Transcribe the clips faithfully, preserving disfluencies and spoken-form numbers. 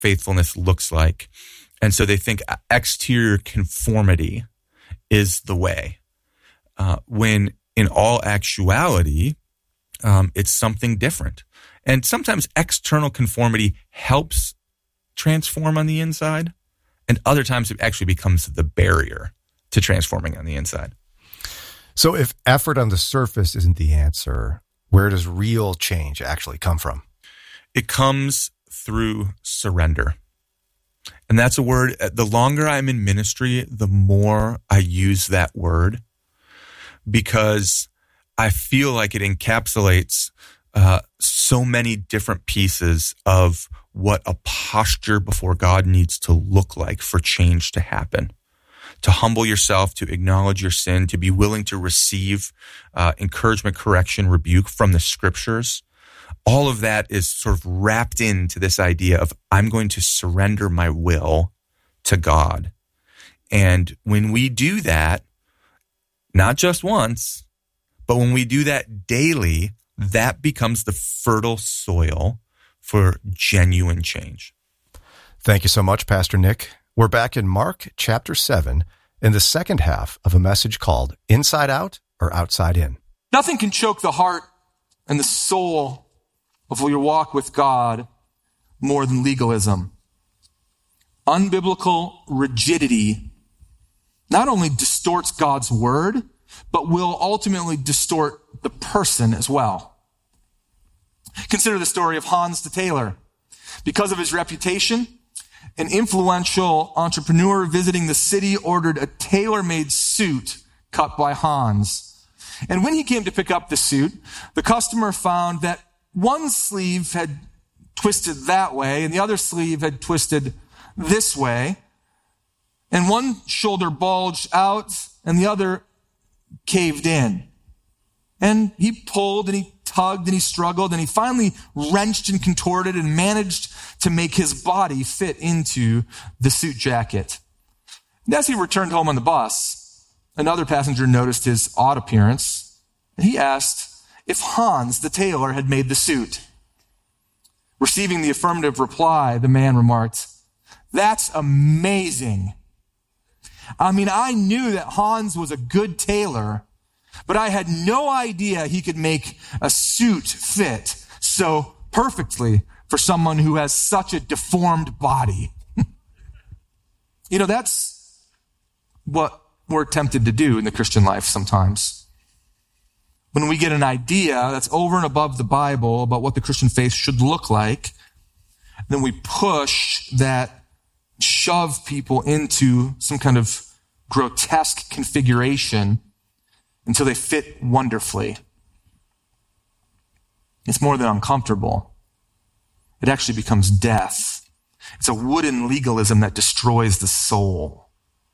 faithfulness looks like. And so they think exterior conformity is the way. Uh, when in all actuality, um, it's something different. And sometimes external conformity helps transform on the inside, and other times it actually becomes the barrier to transforming on the inside. So if effort on the surface isn't the answer, where does real change actually come from? It comes through surrender. And that's a word, the longer I'm in ministry, the more I use that word, because I feel like it encapsulates uh, so many different pieces of what a posture before God needs to look like for change to happen. To humble yourself, to acknowledge your sin, to be willing to receive uh, encouragement, correction, rebuke from the scriptures. All of that is sort of wrapped into this idea of I'm going to surrender my will to God. And when we do that, not just once, but when we do that daily, that becomes the fertile soil for genuine change. Thank you so much, Pastor Nick. We're back in Mark chapter seven in the second half of a message called Inside Out or Outside In. Nothing can choke the heart and the soul of your walk with God more than legalism. Unbiblical rigidity not only distorts God's word, but will ultimately distort the person as well. Consider the story of Hans the tailor. Because of his reputation, an influential entrepreneur visiting the city ordered a tailor-made suit cut by Hans. And when he came to pick up the suit, the customer found that one sleeve had twisted that way and the other sleeve had twisted this way. And one shoulder bulged out and the other caved in. And he pulled and he tugged and he struggled and he finally wrenched and contorted and managed to make his body fit into the suit jacket. And as he returned home on the bus, another passenger noticed his odd appearance and he asked if Hans the tailor had made the suit. Receiving the affirmative reply, the man remarked, "That's amazing. I mean, I knew that Hans was a good tailor, but I had no idea he could make a suit fit so perfectly for someone who has such a deformed body." You know, that's what we're tempted to do in the Christian life sometimes. When we get an idea that's over and above the Bible about what the Christian faith should look like, then we push that, shove people into some kind of grotesque configuration until they fit wonderfully. It's more than uncomfortable. It actually becomes death. It's a wooden legalism that destroys the soul.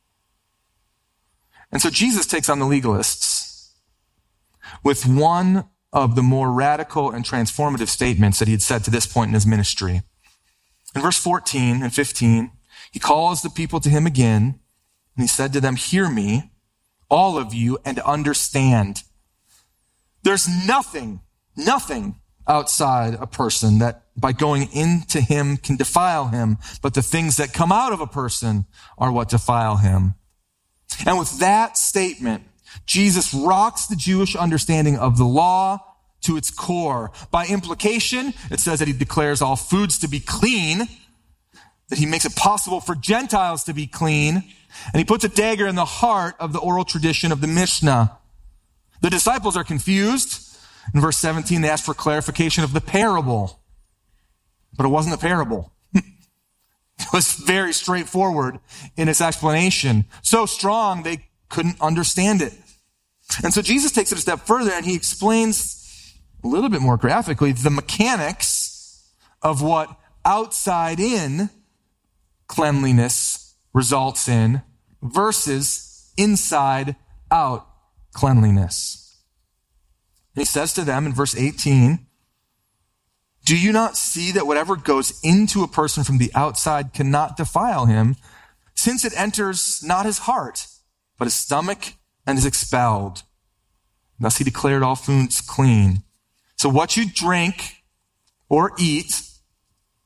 And so Jesus takes on the legalists with one of the more radical and transformative statements that he had said to this point in his ministry. In verse fourteen and fifteen, he calls the people to him again, and he said to them, "Hear me, all of you, and understand. There's nothing, nothing outside a person that by going into him can defile him, but the things that come out of a person are what defile him." And with that statement, Jesus rocks the Jewish understanding of the law to its core. By implication, it says that he declares all foods to be clean, that he makes it possible for Gentiles to be clean, and he puts a dagger in the heart of the oral tradition of the Mishnah. The disciples are confused. In verse seventeen, they ask for clarification of the parable. But it wasn't a parable. It was very straightforward in its explanation. So strong, they couldn't understand it. And so Jesus takes it a step further and he explains a little bit more graphically the mechanics of what outside in cleanliness results in versus inside out cleanliness. And he says to them in verse eighteen, "Do you not see that whatever goes into a person from the outside cannot defile him, since it enters not his heart, but his stomach and is expelled? Thus he declared all foods clean. So what you drink or eat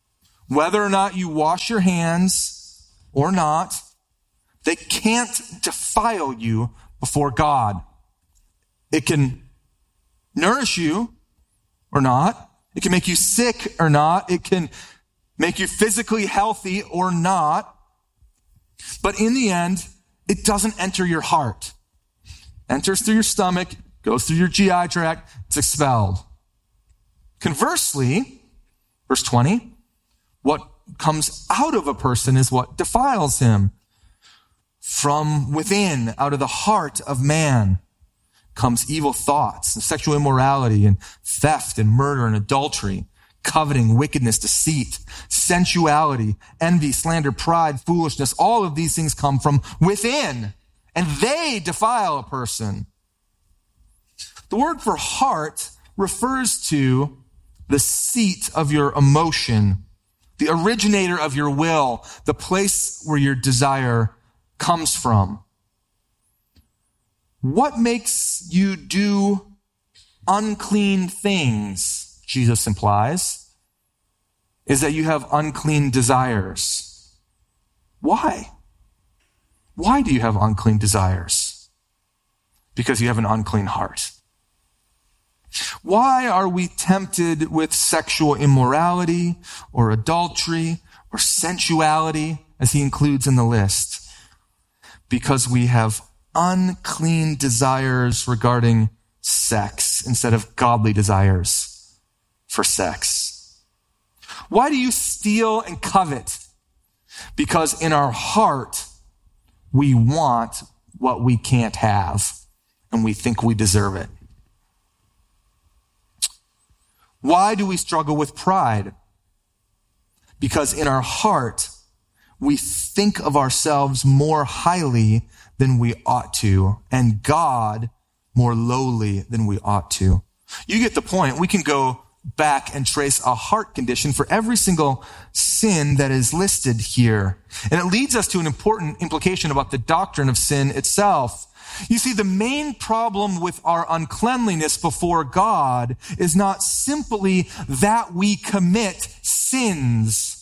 whether or not you wash your hands or not, they can't defile you before God. It can nourish you or not. It can make you sick or not. It can make you physically healthy or not. But in the end, it doesn't enter your heart. It enters through your stomach, goes through your G I tract, it's expelled. Conversely, verse twenty, what comes out of a person is what defiles him. From within, out of the heart of man, comes evil thoughts, and sexual immorality, and theft, and murder, and adultery, coveting, wickedness, deceit, sensuality, envy, slander, pride, foolishness. All of these things come from within, and they defile a person. The word for heart refers to the seat of your emotion, the originator of your will, the place where your desire comes from. What makes you do unclean things, Jesus implies, is that you have unclean desires. Why? Why do you have unclean desires? Because you have an unclean heart. Why are we tempted with sexual immorality or adultery or sensuality, as he includes in the list? Because we have unclean desires regarding sex instead of godly desires for sex. Why do you steal and covet? Because in our heart, we want what we can't have, and we think we deserve it. Why do we struggle with pride? Because in our heart, we think of ourselves more highly than we ought to, and God more lowly than we ought to. You get the point. We can go back and trace a heart condition for every single sin that is listed here. And it leads us to an important implication about the doctrine of sin itself. You see, the main problem with our uncleanliness before God is not simply that we commit sins.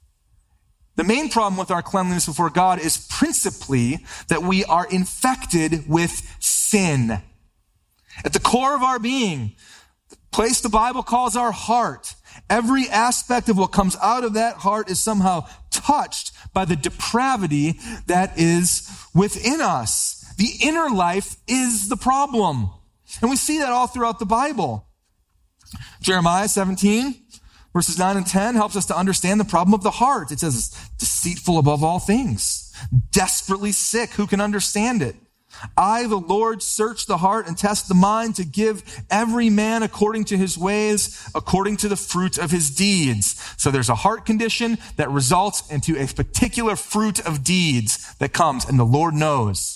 The main problem with our cleanliness before God is principally that we are infected with sin. At the core of our being, the place the Bible calls our heart, every aspect of what comes out of that heart is somehow touched by the depravity that is within us. The inner life is the problem. And we see that all throughout the Bible. Jeremiah seventeen, verses nine and ten helps us to understand the problem of the heart. It says it's deceitful above all things, desperately sick. Who can understand it? I, the Lord, search the heart and test the mind to give every man according to his ways, according to the fruit of his deeds. So there's a heart condition that results into a particular fruit of deeds that comes, and the Lord knows.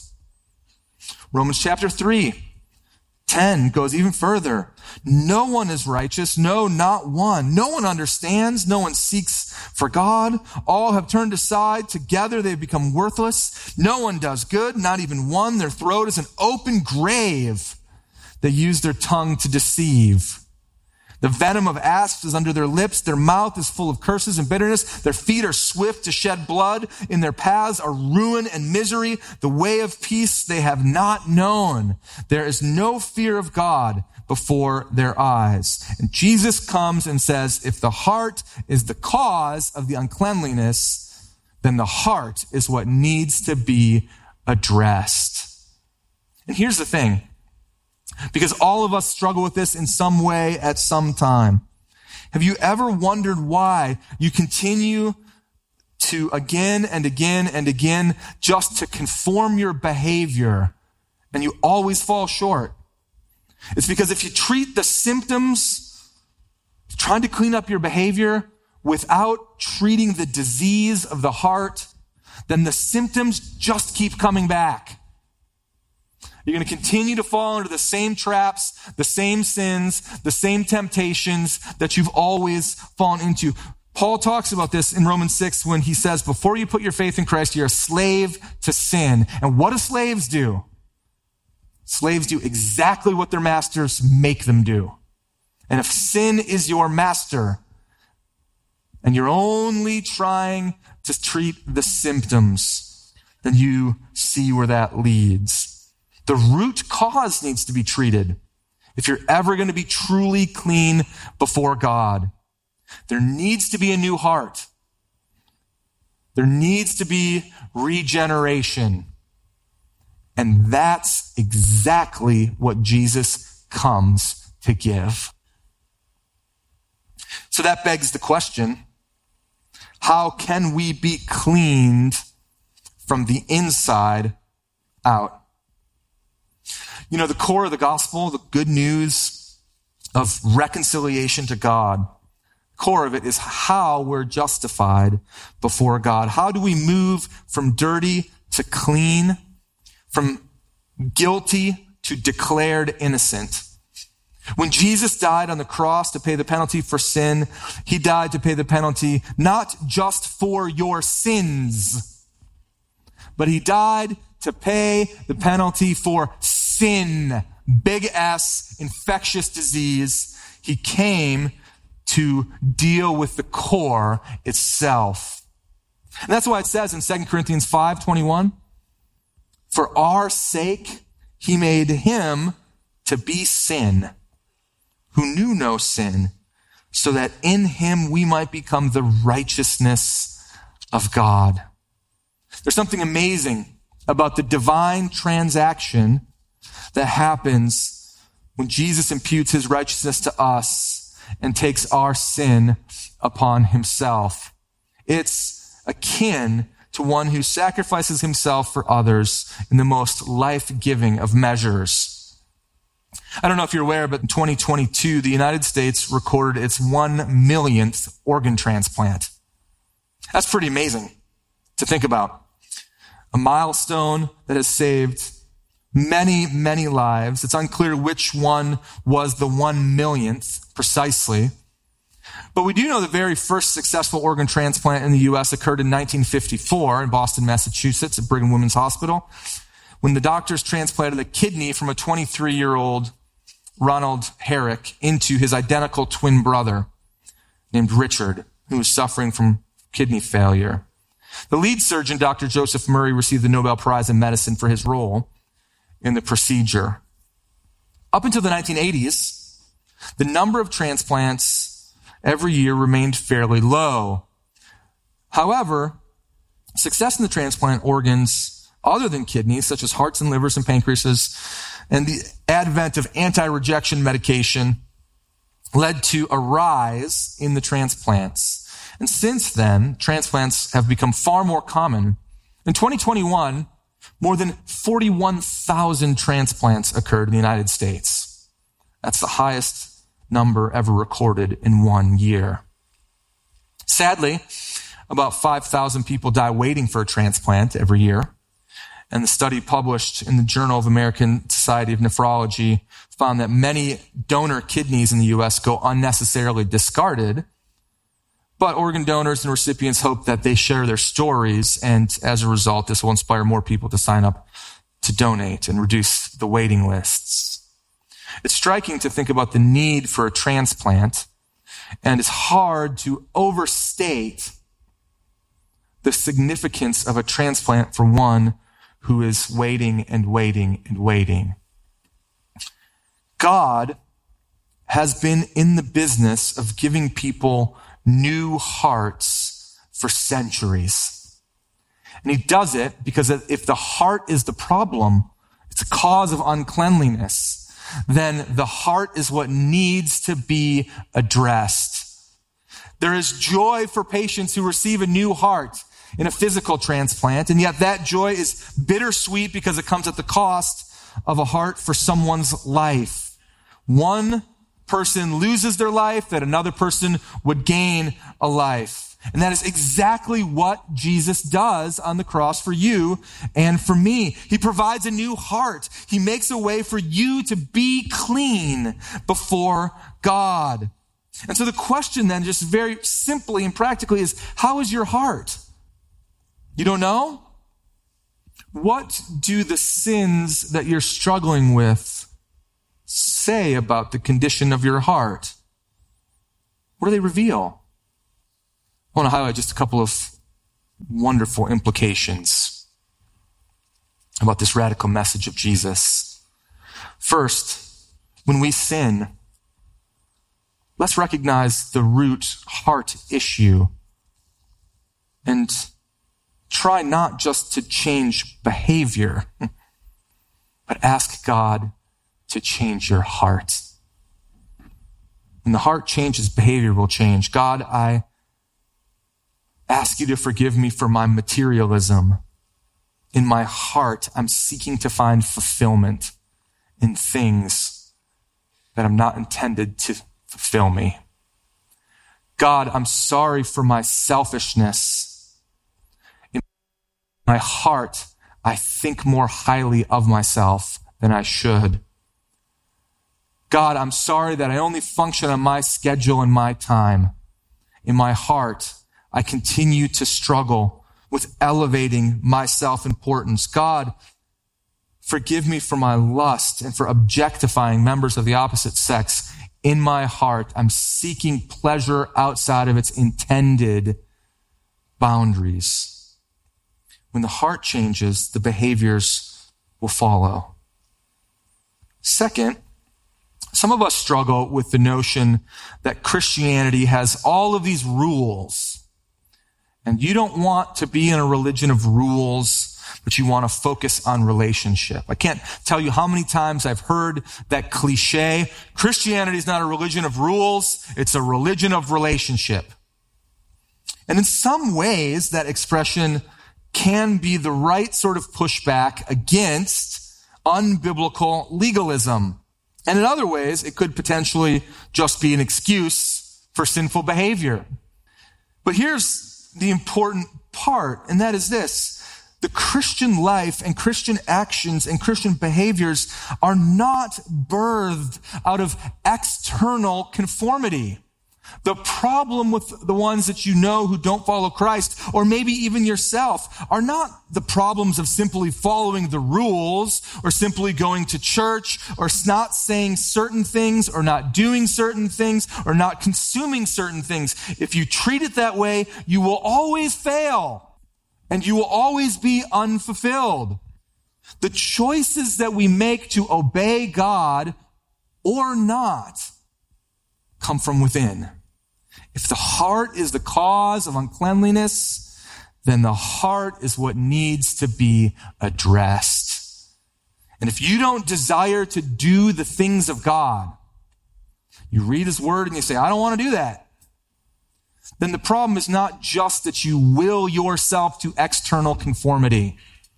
Romans chapter three, ten goes even further. No one is righteous. No, not one. No one understands. No one seeks for God. All have turned aside. Together they've become worthless. No one does good, not even one. Their throat is an open grave. They use their tongue to deceive. The venom of asps is under their lips. Their mouth is full of curses and bitterness. Their feet are swift to shed blood. In their paths are ruin and misery. The way of peace they have not known. There is no fear of God before their eyes. And Jesus comes and says, if the heart is the cause of the uncleanliness, then the heart is what needs to be addressed. And here's the thing. Because all of us struggle with this in some way at some time. Have you ever wondered why you continue to again and again and again just to conform your behavior and you always fall short? It's because if you treat the symptoms, trying to clean up your behavior without treating the disease of the heart, then the symptoms just keep coming back. You're going to continue to fall into the same traps, the same sins, the same temptations that you've always fallen into. Paul talks about this in Romans six when he says, before you put your faith in Christ, you're a slave to sin. And what do slaves do? Slaves do exactly what their masters make them do. And if sin is your master, and you're only trying to treat the symptoms, then you see where that leads. The root cause needs to be treated if you're ever going to be truly clean before God. There needs to be a new heart. There needs to be regeneration. And that's exactly what Jesus comes to give. So that begs the question, how can we be cleaned from the inside out? You know, the core of the gospel, the good news of reconciliation to God, core of it is how we're justified before God. How do we move from dirty to clean, from guilty to declared innocent? When Jesus died on the cross to pay the penalty for sin, he died to pay the penalty not just for your sins, but he died to pay the penalty for sin, big S, infectious disease. He came to deal with the core itself. And that's why it says in Second Corinthians five twenty-one, for our sake, he made him to be sin, who knew no sin, so that in him we might become the righteousness of God. There's something amazing about the divine transaction that happens when Jesus imputes his righteousness to us and takes our sin upon himself. It's akin to one who sacrifices himself for others in the most life-giving of measures. I don't know if you're aware, but in twenty twenty-two, the United States recorded its one millionth organ transplant. That's pretty amazing to think about. A milestone that has saved many, many lives. It's unclear which one was the one millionth precisely. But we do know the very first successful organ transplant in the U S occurred in nineteen fifty-four in Boston, Massachusetts at Brigham Women's Hospital, when the doctors transplanted a kidney from a twenty-three-year-old Ronald Herrick into his identical twin brother named Richard, who was suffering from kidney failure. The lead surgeon, Doctor Joseph Murray, received the Nobel Prize in Medicine for his role in the procedure. Up until the nineteen eighties, the number of transplants every year remained fairly low. However, success in the transplant organs other than kidneys, such as hearts and livers and pancreases, and the advent of anti-rejection medication led to a rise in the transplants. And since then, transplants have become far more common. In twenty twenty-one, more than forty-one thousand transplants occurred in the United States. That's the highest number ever recorded in one year. Sadly, about five thousand people die waiting for a transplant every year. And the study published in the Journal of American Society of Nephrology found that many donor kidneys in the U S go unnecessarily discarded. But organ donors and recipients hope that they share their stories, and as a result, this will inspire more people to sign up to donate and reduce the waiting lists. It's striking to think about the need for a transplant, and it's hard to overstate the significance of a transplant for one who is waiting and waiting and waiting. God has been in the business of giving people new hearts for centuries. And he does it because if the heart is the problem, it's a cause of uncleanliness, then the heart is what needs to be addressed. There is joy for patients who receive a new heart in a physical transplant, and yet that joy is bittersweet because it comes at the cost of a heart for someone's life. One person loses their life that another person would gain a life. And that is exactly what Jesus does on the cross for you and for me. He provides a new heart. He makes a way for you to be clean before God. And so the question then, just very simply and practically, is how is your heart? You don't know? What do the sins that you're struggling with say about the condition of your heart? What do they reveal? I want to highlight just a couple of wonderful implications about this radical message of Jesus. First, when we sin, let's recognize the root heart issue and try not just to change behavior, but ask God to change your heart. When the heart changes, behavior will change. God, I ask you to forgive me for my materialism. In my heart, I'm seeking to find fulfillment in things that I'm not intended to fulfill me. God, I'm sorry for my selfishness. In my heart, I think more highly of myself than I should. God, I'm sorry that I only function on my schedule and my time. In my heart, I continue to struggle with elevating my self-importance. God, forgive me for my lust and for objectifying members of the opposite sex. In my heart, I'm seeking pleasure outside of its intended boundaries. When the heart changes, the behaviors will follow. Second, some of us struggle with the notion that Christianity has all of these rules. And you don't want to be in a religion of rules, but you want to focus on relationship. I can't tell you how many times I've heard that cliche. Christianity is not a religion of rules. It's a religion of relationship. And in some ways, that expression can be the right sort of pushback against unbiblical legalism. And in other ways, it could potentially just be an excuse for sinful behavior. But here's the important part, and that is this. The Christian life and Christian actions and Christian behaviors are not birthed out of external conformity. The problem with the ones that you know who don't follow Christ, or maybe even yourself, are not the problems of simply following the rules, or simply going to church, or not saying certain things, or not doing certain things, or not consuming certain things. If you treat it that way, you will always fail, and you will always be unfulfilled. The choices that we make to obey God or not come from within. If the heart is the cause of uncleanliness, then the heart is what needs to be addressed. And if you don't desire to do the things of God, you read his word and you say, I don't want to do that, then the problem is not just that you will yourself to external conformity.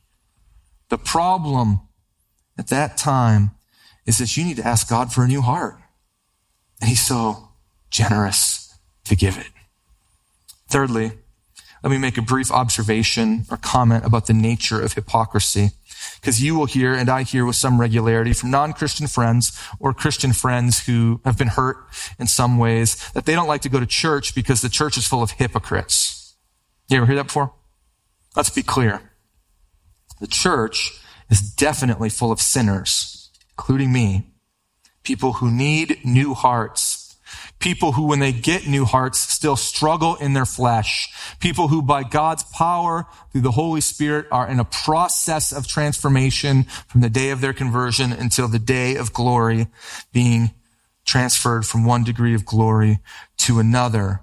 The problem at that time is that you need to ask God for a new heart. And he's so generous to give it. Thirdly, let me make a brief observation or comment about the nature of hypocrisy, because you will hear, and I hear with some regularity from non-Christian friends or Christian friends who have been hurt in some ways, that they don't like to go to church because the church is full of hypocrites. You ever hear that before? Let's be clear. The church is definitely full of sinners, including me, people who need new hearts. People who, when they get new hearts, still struggle in their flesh. People who, by God's power, through the Holy Spirit, are in a process of transformation from the day of their conversion until the day of glory, being transferred from one degree of glory to another.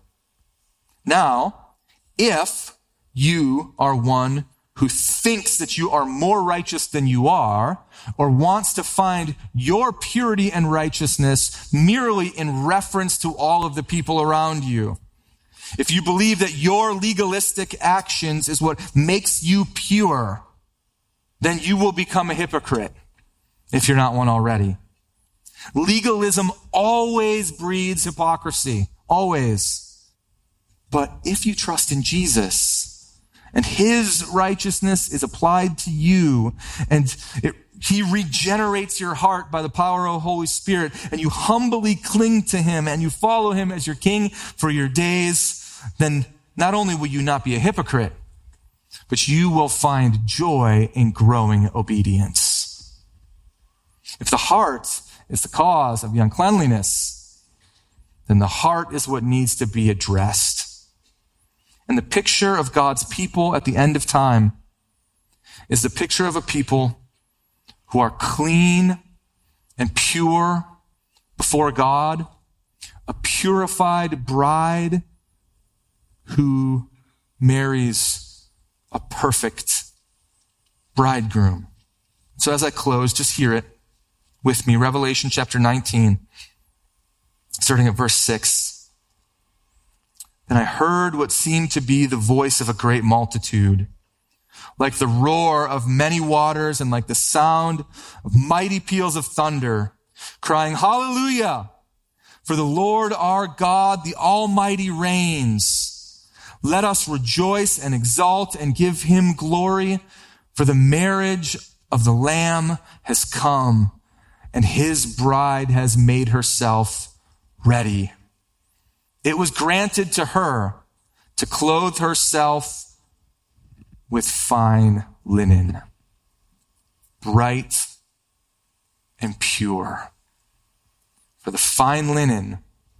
Now, if you are one who thinks that you are more righteous than you are, or wants to find your purity and righteousness merely in reference to all of the people around you, if you believe that your legalistic actions is what makes you pure, then you will become a hypocrite if you're not one already. Legalism always breeds hypocrisy, always. But if you trust in Jesus, and his righteousness is applied to you, and it, he regenerates your heart by the power of the Holy Spirit, and you humbly cling to him, and you follow him as your king for your days, then not only will you not be a hypocrite, but you will find joy in growing obedience. If the heart is the cause of the uncleanliness, then the heart is what needs to be addressed. And the picture of God's people at the end of time is the picture of a people who are clean and pure before God, a purified bride who marries a perfect bridegroom. So as I close, just hear it with me. Revelation chapter nineteen, starting at verse six. Then I heard what seemed to be the voice of a great multitude, like the roar of many waters and like the sound of mighty peals of thunder, crying, Hallelujah! For the Lord our God, the Almighty reigns. Let us rejoice and exult and give him glory, for the marriage of the Lamb has come, and his bride has made herself ready. It was granted to her to clothe herself with fine linen, bright and pure. For the fine linen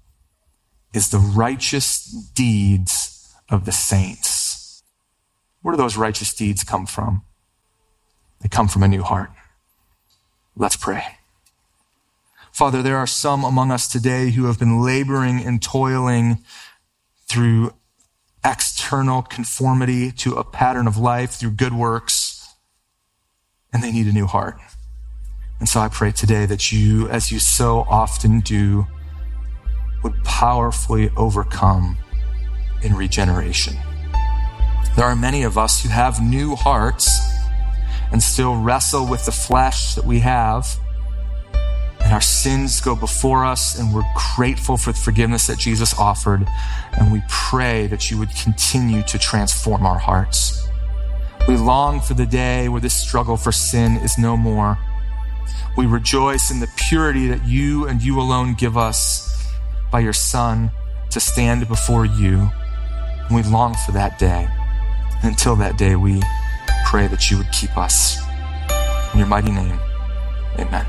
is the righteous deeds of the saints. Where do those righteous deeds come from? They come from a new heart. Let's pray. Father, there are some among us today who have been laboring and toiling through external conformity to a pattern of life, through good works, and they need a new heart. And so I pray today that you, as you so often do, would powerfully overcome in regeneration. There are many of us who have new hearts and still wrestle with the flesh that we have, and our sins go before us, and we're grateful for the forgiveness that Jesus offered, and we pray that you would continue to transform our hearts. We long for the day where this struggle for sin is no more. We rejoice in the purity that you and you alone give us by your Son to stand before you. And we long for that day. And until that day, we pray that you would keep us. In your mighty name, amen.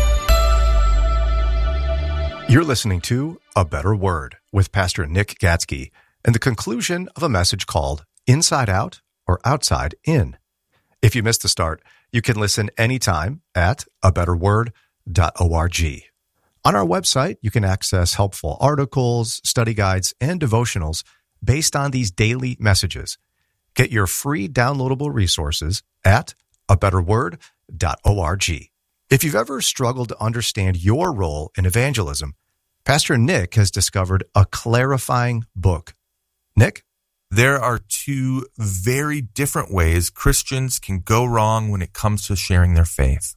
You're listening to A Better Word with Pastor Nick Gatzke and the conclusion of a message called Inside Out or Outside In. If you missed the start, you can listen anytime at a better word dot org. On our website, you can access helpful articles, study guides, and devotionals based on these daily messages. Get your free downloadable resources at a better word dot org. If you've ever struggled to understand your role in evangelism, Pastor Nick has discovered a clarifying book. Nick? There are two very different ways Christians can go wrong when it comes to sharing their faith.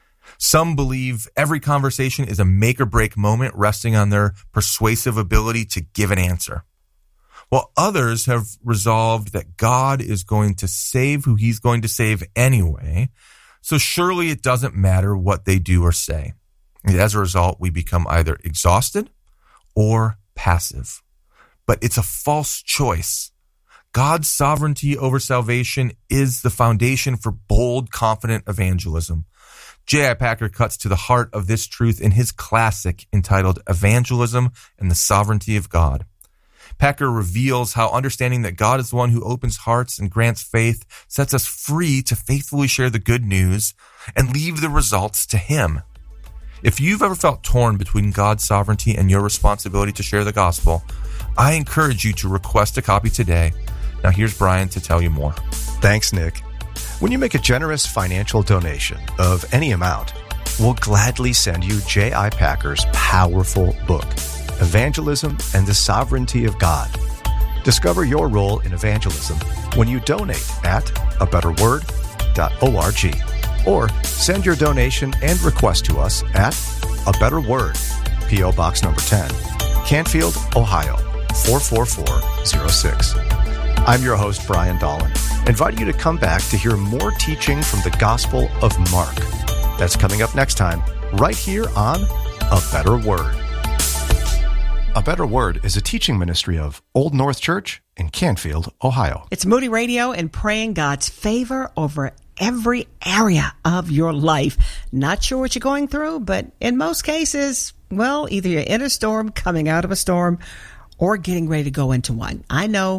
Some believe every conversation is a make or break moment resting on their persuasive ability to give an answer, while others have resolved that God is going to save who he's going to save anyway, so surely it doesn't matter what they do or say. And as a result, we become either exhausted or passive. But it's a false choice. God's sovereignty over salvation is the foundation for bold, confident evangelism. J I. Packer cuts to the heart of this truth in his classic entitled Evangelism and the Sovereignty of God. Packer reveals how understanding that God is the one who opens hearts and grants faith sets us free to faithfully share the good news and leave the results to him. If you've ever felt torn between God's sovereignty and your responsibility to share the gospel, I encourage you to request a copy today. Now here's Brian to tell you more. Thanks, Nick. When you make a generous financial donation of any amount, we'll gladly send you J I. Packer's powerful book, Evangelism and the Sovereignty of God. Discover your role in evangelism when you donate at a better word dot org or send your donation and request to us at A Better Word, P O. Box number ten, Canfield, Ohio, four four four zero six. I'm your host, Brian Dolan, inviting you to come back to hear more teaching from the Gospel of Mark. That's coming up next time, right here on A Better Word. A Better Word is a teaching ministry of Old North Church in Canfield, Ohio. It's Moody Radio and praying God's favor over every area of your life. Not sure what you're going through, but in most cases, well, either you're in a storm, coming out of a storm, or getting ready to go into one. I know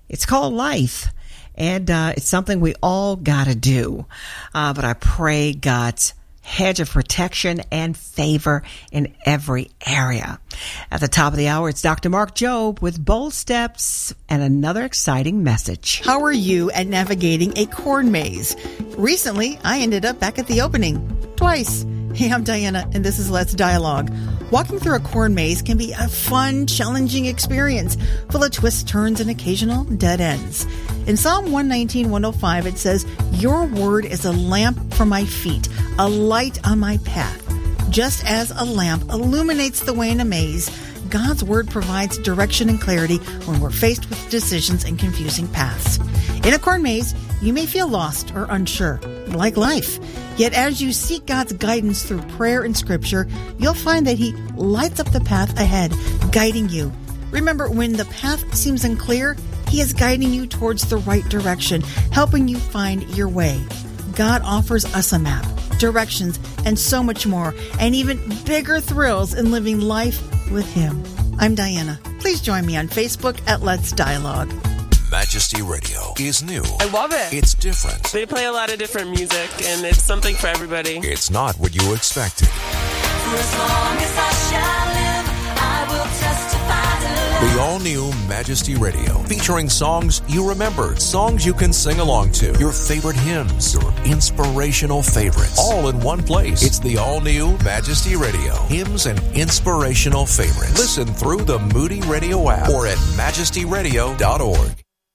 It's called life. And uh, it's something we all got to do. Uh, but I pray God's hedge of protection and favor in every area. At the top of the hour, it's Doctor Mark Jobe with Bold Steps and another exciting message. How are you at navigating a corn maze? Recently, I ended up back at the opening. Twice. Hey, I'm Diana, and this is Let's Dialogue. Walking through a corn maze can be a fun, challenging experience, full of twists, turns, and occasional dead ends. In Psalm one nineteen, one oh five, it says, "Your word is a lamp for my feet, a light on my path." Just as a lamp illuminates the way in a maze, God's word provides direction and clarity when we're faced with decisions and confusing paths. In a corn maze, you may feel lost or unsure, like life. Yet as you seek God's guidance through prayer and scripture, you'll find that He lights up the path ahead, guiding you. Remember, when the path seems unclear, He is guiding you towards the right direction, helping you find your way. God offers us a map, directions, and so much more, and even bigger thrills in living life with Him. I'm Diana. Please join me on Facebook at Let's Dialogue. Majesty Radio is new. I love it. It's different. They play a lot of different music, and it's something for everybody. It's not what you expected. For as long as I shall live, I will testify to love. The all-new Majesty Radio, featuring songs you remember, songs you can sing along to, your favorite hymns, your inspirational favorites, all in one place. It's the all-new Majesty Radio, hymns and inspirational favorites. Listen through the Moody Radio app or at majesty radio dot org.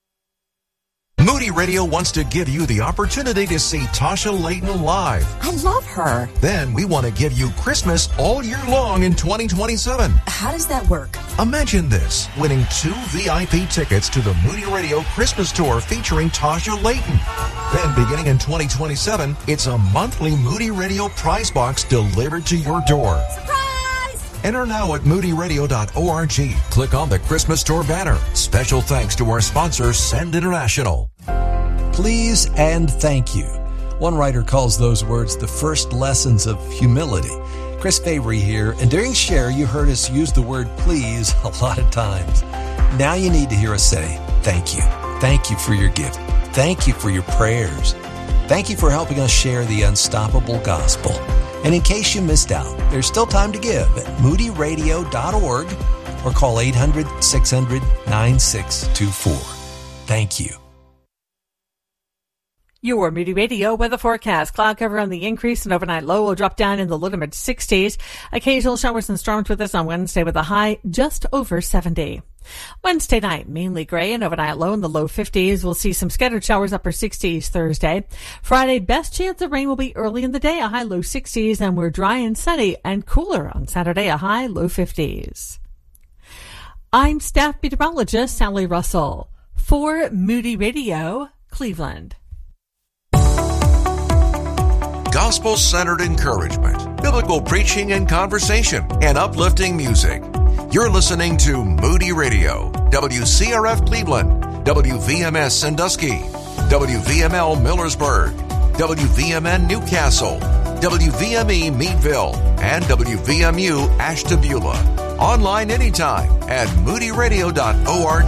Moody Radio wants to give you the opportunity to see Tasha Layton live. I love her. Then we want to give you Christmas all year long in twenty twenty-seven. How does that work? Imagine this, winning two V I P tickets to the Moody Radio Christmas Tour featuring Tasha Layton. Then beginning in twenty twenty-seven, it's a monthly Moody Radio prize box delivered to your door. Surprise! Enter now at moody radio dot org. Click on the Christmas Tour banner. Special thanks to our sponsor, Send International. Please and thank you. One writer calls those words the first lessons of humility. Chris Fabry here, and during Share, you heard us use the word please a lot of times. Now you need to hear us say thank you. Thank you for your gift. Thank you for your prayers. Thank you for helping us share the unstoppable gospel. And in case you missed out, there's still time to give at moody radio dot org or call eight hundred, six hundred, nine six two four. Thank you. Your Moody Radio weather forecast. Cloud cover on the increase and overnight low will drop down in the low to mid sixties. Occasional showers and storms with us on Wednesday with a high just over seventy. Wednesday night, mainly gray and overnight low in the low fifties. We'll see some scattered showers, upper sixties Thursday. Friday, best chance of rain will be early in the day, a high low sixties, and we're dry and sunny and cooler on Saturday, a high low fifties. I'm staff meteorologist Sally Russell for Moody Radio, Cleveland. Gospel-centered encouragement, biblical preaching and conversation, and uplifting music. You're listening to Moody Radio, W C R F Cleveland, W V M S Sandusky, W V M L Millersburg, W V M N Newcastle, W V M E Meadville, and W V M U Ashtabula. Online anytime at moody radio dot org.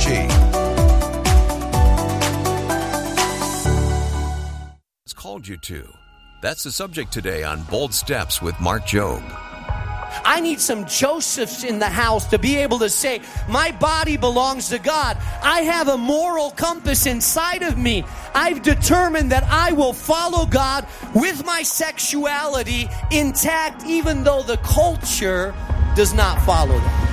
It's called you to. That's the subject today on Bold Steps with Mark Jobe. I need some Josephs in the house to be able to say, my body belongs to God. I have a moral compass inside of me. I've determined that I will follow God with my sexuality intact, even though the culture does not follow that.